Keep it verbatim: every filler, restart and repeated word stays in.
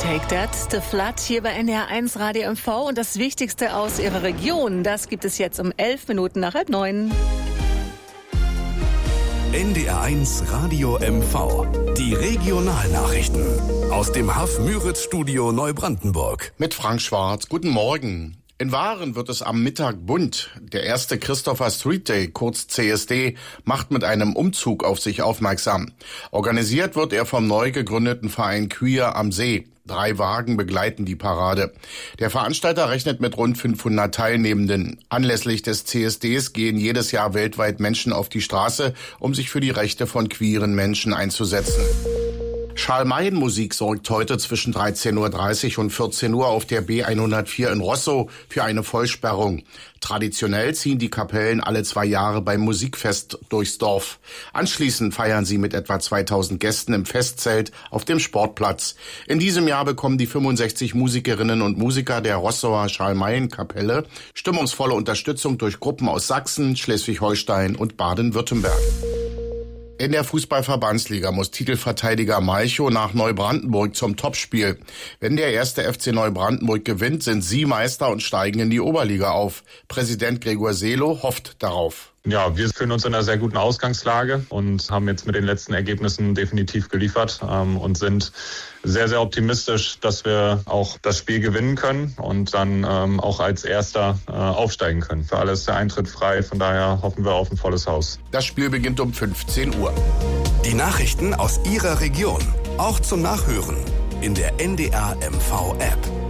Take That, The Flood hier bei N D R eins Radio M V und das Wichtigste aus Ihrer Region, das gibt es jetzt um elf Minuten nach halb neun. N D R eins Radio M V. Die Regionalnachrichten aus dem Haff-Müritz-Studio Neubrandenburg. Mit Frank Schwarz. Guten Morgen. In Waren wird es am Mittag bunt. Der erste Christopher Street Day, kurz C S D, macht mit einem Umzug auf sich aufmerksam. Organisiert wird er vom neu gegründeten Verein Queer am See. Drei Wagen begleiten die Parade. Der Veranstalter rechnet mit rund fünfhundert Teilnehmenden. Anlässlich des C S Ds gehen jedes Jahr weltweit Menschen auf die Straße, um sich für die Rechte von queeren Menschen einzusetzen. Schalmeienmusik sorgt heute zwischen dreizehn Uhr dreißig und vierzehn Uhr auf der B hundertvier in Roßau für eine Vollsperrung. Traditionell ziehen die Kapellen alle zwei Jahre beim Musikfest durchs Dorf. Anschließend feiern sie mit etwa zweitausend Gästen im Festzelt auf dem Sportplatz. In diesem Jahr bekommen die fünfundsechzig Musikerinnen und Musiker der Roßauer Schalmeienkapelle stimmungsvolle Unterstützung durch Gruppen aus Sachsen, Schleswig-Holstein und Baden-Württemberg. In der Fußballverbandsliga muss Titelverteidiger Malchow nach Neubrandenburg zum Topspiel. Wenn der erste F C Neubrandenburg gewinnt, sind sie Meister und steigen in die Oberliga auf. Präsident Gregor Seelow hofft darauf. Ja, wir fühlen uns in einer sehr guten Ausgangslage und haben jetzt mit den letzten Ergebnissen definitiv geliefert ähm, und sind sehr, sehr optimistisch, dass wir auch das Spiel gewinnen können und dann ähm, auch als Erster äh, aufsteigen können. Für alle ist der Eintritt frei, von daher hoffen wir auf ein volles Haus. Das Spiel beginnt um fünfzehn Uhr. Die Nachrichten aus Ihrer Region, auch zum Nachhören in der N D R M V App.